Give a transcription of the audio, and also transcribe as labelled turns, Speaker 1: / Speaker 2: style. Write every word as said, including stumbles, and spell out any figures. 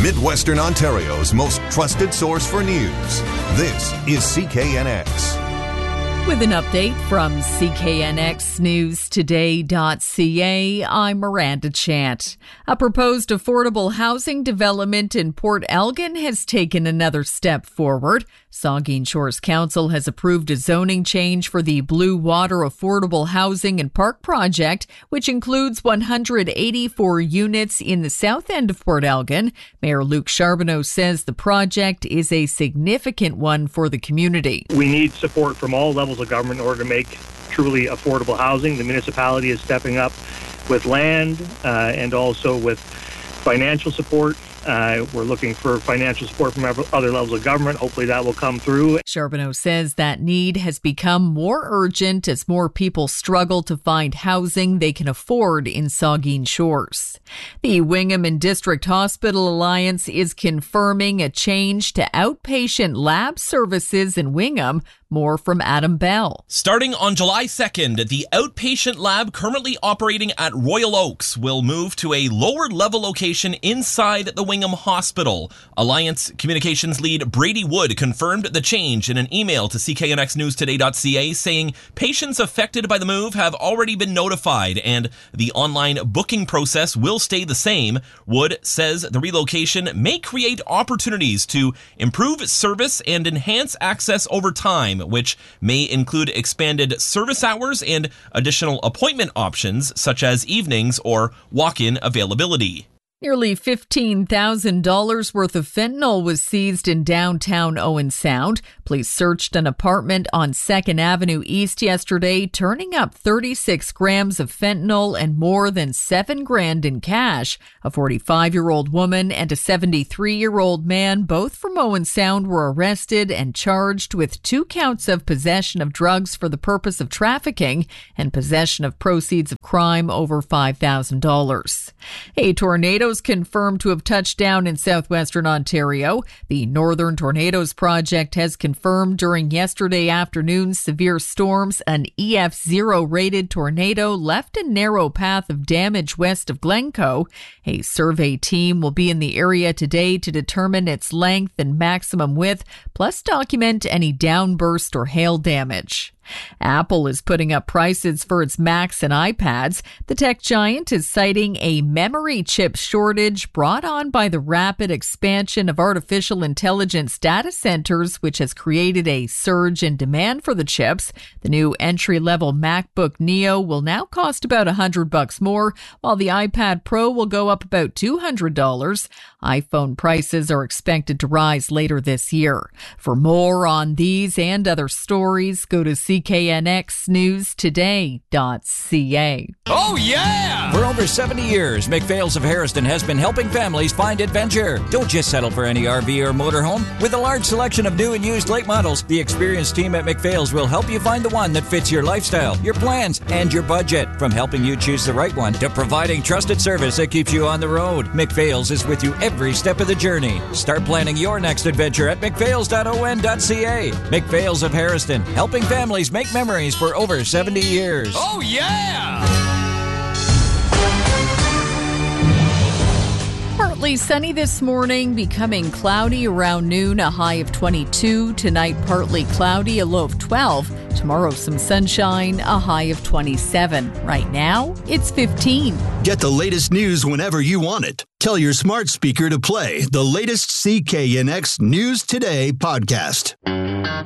Speaker 1: Midwestern Ontario's most trusted source for news. This is C K N X.
Speaker 2: With an update from C K N X News Today dot C A, I'm Miranda Chant. A proposed affordable housing development in Port Elgin has taken another step forward. Saugeen Shores Council has approved a zoning change for the Blue Water Affordable Housing and Park project, which includes one hundred eighty-four units in the south end of Port Elgin. Mayor Luc Charbonneau says the project is a significant one for the community.
Speaker 3: We need support from all levels of government in order to make truly affordable housing. The municipality is stepping up with land uh, and also with financial support. Uh, we're looking for financial support from other levels of government. Hopefully that will come through.
Speaker 2: Charbonneau says that need has become more urgent as more people struggle to find housing they can afford in Saugeen Shores. The Wingham and District Hospital Alliance is confirming a change to outpatient lab services in Wingham. More from Adam Bell.
Speaker 4: Starting on July second, the outpatient lab currently operating at Royal Oaks will move to a lower level location inside the Wingham Hospital. Alliance Communications lead Brady Wood confirmed the change in an email to C K N X News Today dot C A, saying patients affected by the move have already been notified and the online booking process will stay the same. Wood says the relocation may create opportunities to improve service and enhance access over time, which may include expanded service hours and additional appointment options such as evenings or walk-in availability.
Speaker 2: Nearly fifteen thousand dollars worth of fentanyl was seized in downtown Owen Sound. Police searched an apartment on second Avenue East yesterday, turning up thirty-six grams of fentanyl and more than seven grand in cash. A forty-five-year-old woman and a seventy-three-year-old man, both from Owen Sound, were arrested and charged with two counts of possession of drugs for the purpose of trafficking and possession of proceeds of crime over five thousand dollars. A tornado confirmed to have touched down in southwestern Ontario. The Northern Tornadoes Project has confirmed during yesterday afternoon's severe storms an E F zero rated tornado left a narrow path of damage west of Glencoe. A survey team will be in the area today to determine its length and maximum width, plus document any downburst or hail damage. Apple is putting up prices for its Macs and iPads. The tech giant is citing a memory chip shortage brought on by the rapid expansion of artificial intelligence data centers, which has created a surge in demand for the chips. The new entry-level MacBook Neo will now cost about one hundred bucks more, while the iPad Pro will go up about two hundred dollars. iPhone prices are expected to rise later this year. For more on these and other stories, go to C K N X News Today dot C A.
Speaker 5: Oh, yeah! For over seventy years, McPhail's of Harrison has been helping families find adventure. Don't just settle for any R V or motorhome. With a large selection of new and used late models, the experienced team at McPhail's will help you find the one that fits your lifestyle, your plans, and your budget. From helping you choose the right one to providing trusted service that keeps you on the road, McPhail's is with you every step of the journey. Start planning your next adventure at McPhails dot O N dot C A. McPhail's of Harrison, helping families make memories for over seventy years.
Speaker 6: Oh, yeah!
Speaker 2: Partly sunny this morning, becoming cloudy around noon, a high of twenty-two. Tonight, partly cloudy, a low of twelve. Tomorrow, some sunshine, a high of twenty-seven. Right now, it's fifteen.
Speaker 7: Get the latest news whenever you want it. Tell your smart speaker to play the latest C K N X News Today podcast.